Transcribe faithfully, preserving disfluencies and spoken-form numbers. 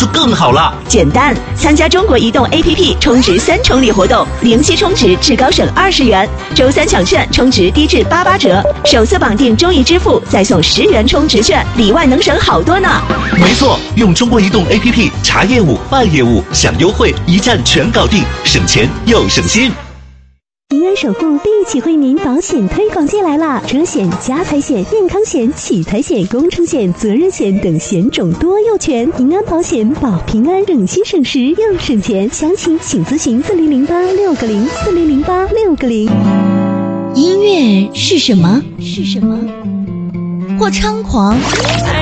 就更好了。 简单，参加中国移动 A P P 充值三重礼活动，零息充值至高省二十元，周三抢券充值低至八八折，首次绑定中移支付再送十元充值券，里外能省好多呢。 没错，用中国移动 A P P 查业务、办业务、享优惠，一站全搞定，省钱又省心。 平安守护立体为您保险推广季来啦！车险、家财险、健康险、企财险、工程险、责任险等险种多又全，平安保险保平安，省心省时又省钱。详情请咨询四零零八六个零四零零八六个零。 音乐是什么？是什么？或猖狂，